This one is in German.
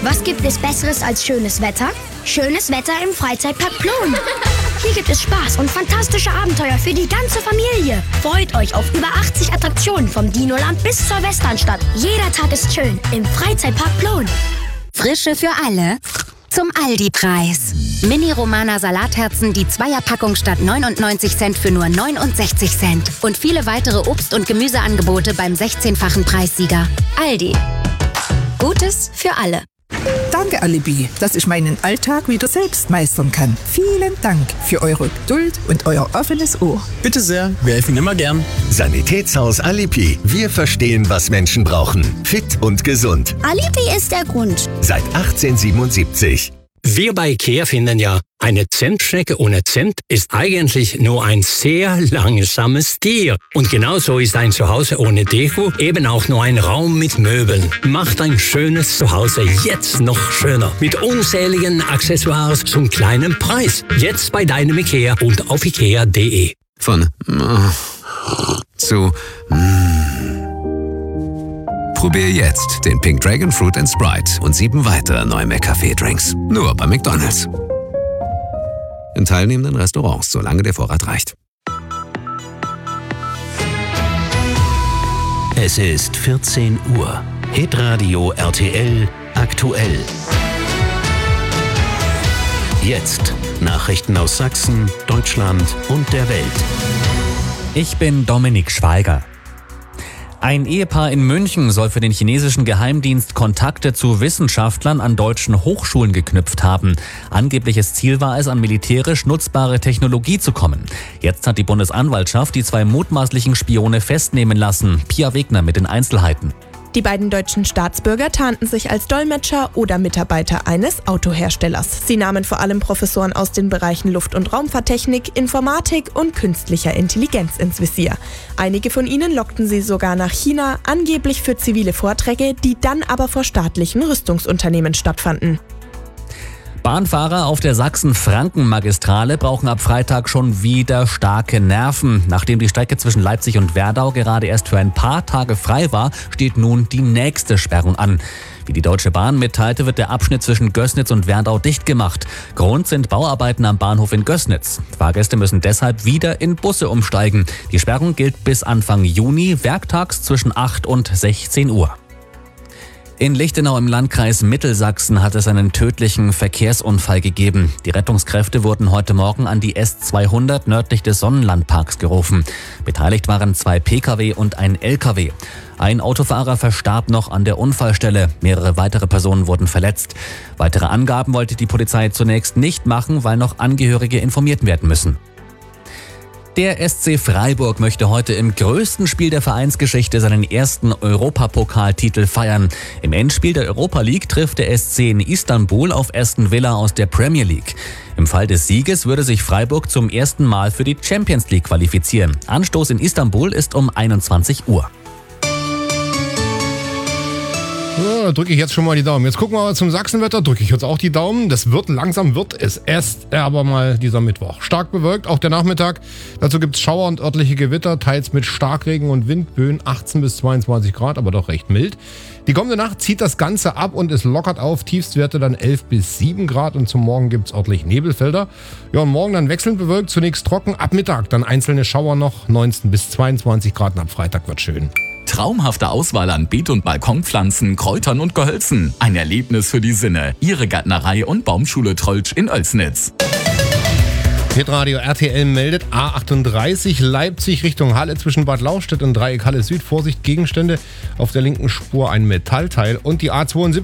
Was gibt es Besseres als schönes Wetter? Schönes Wetter im Freizeitpark Plon. Hier gibt es Spaß und fantastische Abenteuer für die ganze Familie. Freut euch auf über 80 Attraktionen vom Dinoland bis zur Westernstadt. Jeder Tag ist schön im Freizeitpark Plon. Frische für alle zum Aldi-Preis. Mini-Romana-Salatherzen, die Zweierpackung statt 99 Cent für nur 69 Cent. Und viele weitere Obst- und Gemüseangebote beim 16-fachen Preissieger. Aldi. Gutes für alle. Danke, Alibi, dass ich meinen Alltag wieder selbst meistern kann. Vielen Dank für eure Geduld und euer offenes Ohr. Bitte sehr, wir helfen immer gern. Sanitätshaus Alibi. Wir verstehen, was Menschen brauchen. Fit und gesund. Alibi ist der Grund. Seit 1877. Wir bei IKEA finden ja, eine Zentstrecke ohne Zent ist eigentlich nur ein sehr langsames Tier. Und genauso ist ein Zuhause ohne Deko eben auch nur ein Raum mit Möbeln. Macht ein schönes Zuhause jetzt noch schöner. Mit unzähligen Accessoires zum kleinen Preis. Jetzt bei deinem IKEA und auf ikea.de. Von zu Probier jetzt den Pink Dragon Fruit & Sprite und 7 weitere neue McCafé-Drinks. Nur bei McDonald's. In teilnehmenden Restaurants, solange der Vorrat reicht. Es ist 14 Uhr. Hitradio RTL aktuell. Jetzt Nachrichten aus Sachsen, Deutschland und der Welt. Ich bin Dominik Schweiger. Ein Ehepaar in München soll für den chinesischen Geheimdienst Kontakte zu Wissenschaftlern an deutschen Hochschulen geknüpft haben. Angebliches Ziel war es, an militärisch nutzbare Technologie zu kommen. Jetzt hat die Bundesanwaltschaft die 2 mutmaßlichen Spione festnehmen lassen. Pia Wegner mit den Einzelheiten. Die beiden deutschen Staatsbürger tarnten sich als Dolmetscher oder Mitarbeiter eines Autoherstellers. Sie nahmen vor allem Professoren aus den Bereichen Luft- und Raumfahrttechnik, Informatik und künstlicher Intelligenz ins Visier. Einige von ihnen lockten sie sogar nach China, angeblich für zivile Vorträge, die dann aber vor staatlichen Rüstungsunternehmen stattfanden. Bahnfahrer auf der Sachsen-Franken-Magistrale brauchen ab Freitag schon wieder starke Nerven. Nachdem die Strecke zwischen Leipzig und Werdau gerade erst für ein paar Tage frei war, steht nun die nächste Sperrung an. Wie die Deutsche Bahn mitteilte, wird der Abschnitt zwischen Gößnitz und Werdau dicht gemacht. Grund sind Bauarbeiten am Bahnhof in Gößnitz. Fahrgäste müssen deshalb wieder in Busse umsteigen. Die Sperrung gilt bis Anfang Juni, werktags zwischen 8 und 16 Uhr. In Lichtenau im Landkreis Mittelsachsen hat es einen tödlichen Verkehrsunfall gegeben. Die Rettungskräfte wurden heute Morgen an die S200 nördlich des Sonnenlandparks gerufen. Beteiligt waren 2 Pkw und ein Lkw. Ein Autofahrer verstarb noch an der Unfallstelle. Mehrere weitere Personen wurden verletzt. Weitere Angaben wollte die Polizei zunächst nicht machen, weil noch Angehörige informiert werden müssen. Der SC Freiburg möchte heute im größten Spiel der Vereinsgeschichte seinen ersten Europapokaltitel feiern. Im Endspiel der Europa League trifft der SC in Istanbul auf Aston Villa aus der Premier League. Im Fall des Sieges würde sich Freiburg zum ersten Mal für die Champions League qualifizieren. Anstoß in Istanbul ist um 21 Uhr. Da drücke ich jetzt schon mal die Daumen. Jetzt gucken wir mal zum Sachsenwetter. Drücke ich jetzt auch die Daumen. Langsam wird es erst aber mal dieser Mittwoch. Stark bewölkt, auch der Nachmittag. Dazu gibt es Schauer und örtliche Gewitter, teils mit Starkregen und Windböen, 18 bis 22 Grad, aber doch recht mild. Die kommende Nacht zieht das Ganze ab und es lockert auf. Tiefstwerte dann 11 bis 7 Grad und zum Morgen gibt es örtlich Nebelfelder. Ja, und morgen dann wechselnd bewölkt, zunächst trocken, ab Mittag dann einzelne Schauer noch, 19 bis 22 Grad und ab Freitag wird schön. Traumhafte Auswahl an Beet- und Balkonpflanzen, Kräutern und Gehölzen. Ein Erlebnis für die Sinne. Ihre Gärtnerei und Baumschule Trolltsch in Oelsnitz. Hitradio RTL meldet A38 Leipzig Richtung Halle zwischen Bad Lauchstädt und Dreieck Halle Süd. Vorsicht, Gegenstände. Auf der linken Spur ein Metallteil. Und die A72